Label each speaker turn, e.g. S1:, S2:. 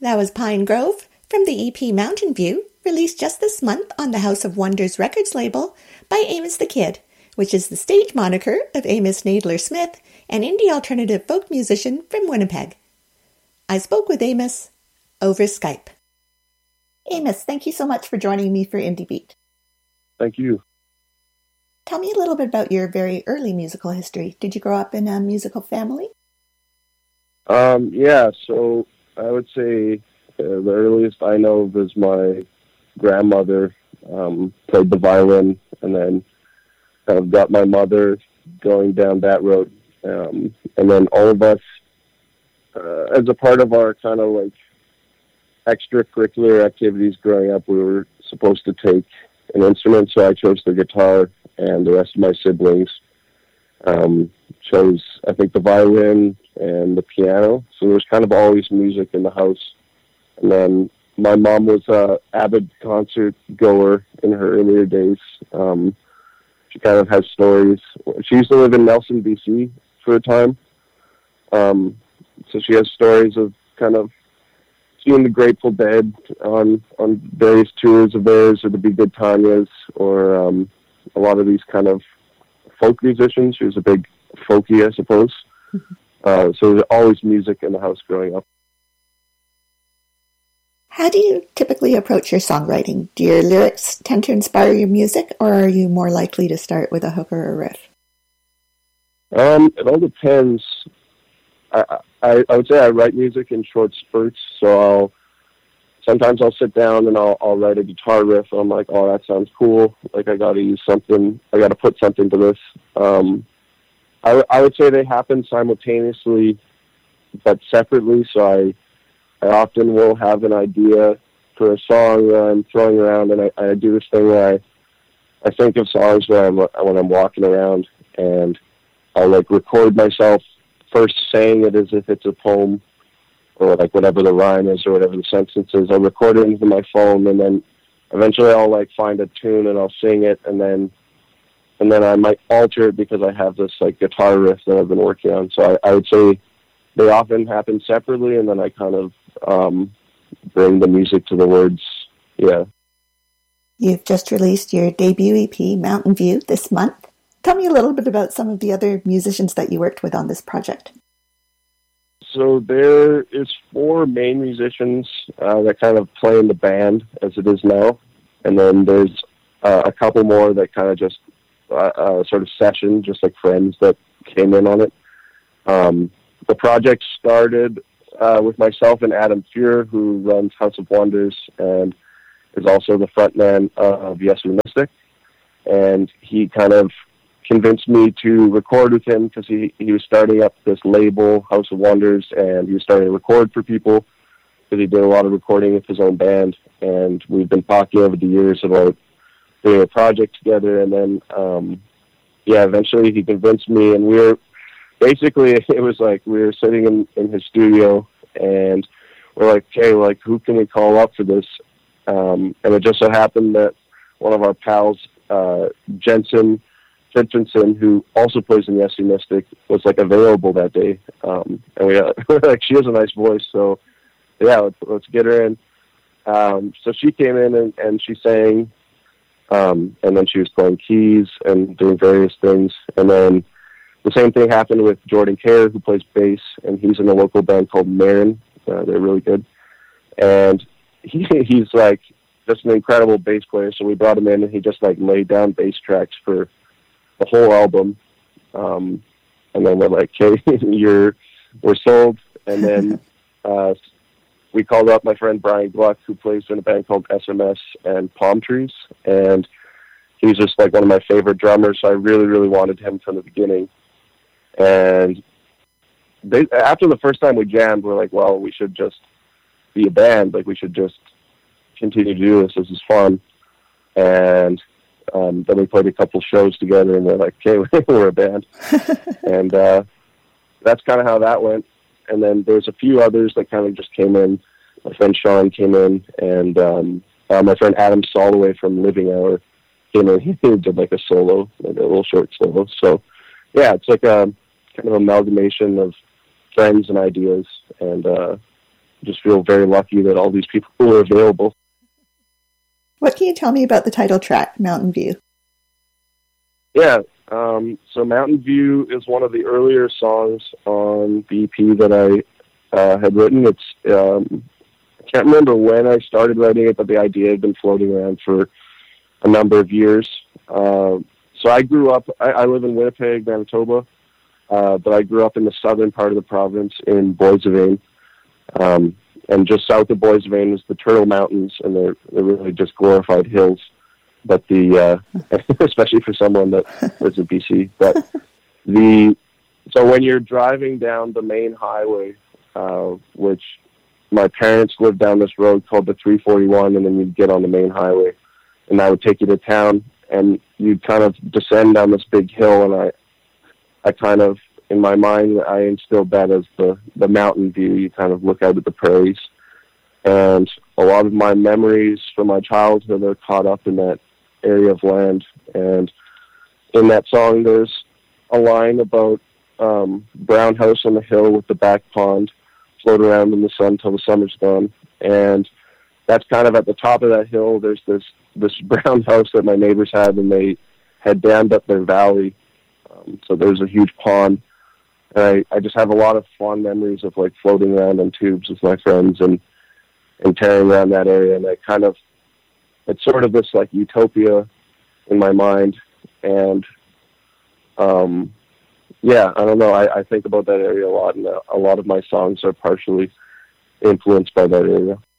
S1: That was Pine Grove from the EP Mountain View, released just this month on the House of Wonders Records label by Amos the Kid, which is the stage moniker of Amos Nadler-Smith, an indie alternative folk musician from Winnipeg. I spoke with Amos over Skype. Amos, thank you so much for joining me for Indie Beat.
S2: Thank you.
S1: Tell me a little bit about your very early musical history. Did you grow up in a musical family?
S2: So I would say the earliest I know of is my grandmother played the violin, and then kind of got my mother going down that road. And then all of us, as a part of our kind of like extracurricular activities growing up, we were supposed to take an instrument, so I chose the guitar, and the rest of my siblings chose, I think, the violin and the piano. So there was kind of always music in the house. And then my mom was a avid concert goer in her earlier days. She kind of has stories. She used to live in Nelson, BC for a time. So she has stories of kind of seeing the Grateful Dead on various tours of theirs, or the Be Good Tanyas, or a lot of these kind of folk musicians. She was a big folkie, I suppose. So there's always music in the house growing up.
S1: How do you typically approach your songwriting? Do your lyrics tend to inspire your music, or are you more likely to start with a hook or a riff?
S2: It all depends. I would say I write music in short spurts, so sometimes I'll sit down and I'll write a guitar riff, and I'm like, oh, that sounds cool. Like, I got to use something. I got to put something to this. I would say they happen simultaneously, but separately. So I often will have an idea for a song that I'm throwing around, and I do this thing where I think of songs when I'm walking around, and I'll like record myself first saying it as if it's a poem, or like whatever the rhyme is or whatever the sentence is. I'll record it into my phone, and then eventually I'll like find a tune and I'll sing it, and then I might alter it because I have this like guitar riff that I've been working on. So I would say they often happen separately, and then I kind of bring the music to the words. Yeah.
S1: You've just released your debut EP, Mountain View, this month. Tell me a little bit about some of the other musicians that you worked with on this project.
S2: So there is 4 main musicians that kind of play in the band as it is now. And then there's a couple more that kind of just sort of session, just like friends that came in on it. The project started with myself and Adam Fuhr, who runs House of Wonders and is also the frontman of Yes We Mystic. And he kind of convinced me to record with him because he was starting up this label, House of Wonders, and he was starting to record for people because he did a lot of recording with his own band. And we've been talking over the years about doing a project together. And then, eventually he convinced me, and it was like we were sitting in his studio, and we're like, okay, like, who can we call up for this? And it just so happened that one of our pals, Jensen Fitfinson, who also plays in Yes We Mystic, was like available that day. And we like, she has a nice voice, so yeah, let's get her in. So she came in and she sang, and then she was playing keys and doing various things. And then the same thing happened with Jordan Kerr, who plays bass, and he's in a local band called Marin. They're really good. And he's like just an incredible bass player. So we brought him in, and he just like laid down bass tracks for the whole album. And then we're like, okay, we're sold. And then we called up my friend Brian Gluck, who plays in a band called SMS and Palm Trees. And he's just like one of my favorite drummers. So I really, really wanted him from the beginning. And after the first time we jammed, we're like, well, we should just be a band. Like, we should just continue to do this. This is fun. And then we played a couple shows together, and we're like, okay, we're a band. And that's kind of how that went. And then there's a few others that kind of just came in. My friend Sean came in, and my friend Adam Soloway from Living Hour came in. He did like a solo, like a little short solo. So yeah, it's like a kind of amalgamation of friends and ideas, and just feel very lucky that all these people were available.
S1: What can you tell me about the title track, Mountain View?
S2: Yeah, so Mountain View is one of the earlier songs on the EP that I had written. I can't remember when I started writing it, but the idea had been floating around for a number of years. So I grew up, I live in Winnipeg, Manitoba, but I grew up in the southern part of the province in Boissevain. And just south of Boissevain is the Turtle Mountains, and they're really just glorified hills. But especially for someone that lives in BC. But so when you're driving down the main highway, which my parents lived down this road called the 341, and then you'd get on the main highway, and that would take you to town, and you'd kind of descend down this big hill, and I kind of, in my mind, I instilled that as the mountain view. You kind of look out at the prairies, and a lot of my memories from my childhood are caught up in that area of land. And in that song, there's a line about brown house on the hill with the back pond, float around in the sun till the summer's gone. And that's kind of at the top of that hill. There's this brown house that my neighbors had, and they had dammed up their valley. So there's a huge pond. And I just have a lot of fond memories of like floating around on tubes with my friends and tearing around that area. And it's sort of this like utopia in my mind. And yeah, I don't know. I think about that area a lot, and a lot of my songs are partially influenced by that area.